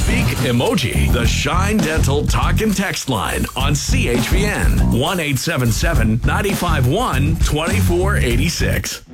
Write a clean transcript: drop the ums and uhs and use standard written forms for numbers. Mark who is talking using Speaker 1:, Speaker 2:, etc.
Speaker 1: Speak emoji. The Shine Dental Talk and Text line on CHVN 1-877-951-2486.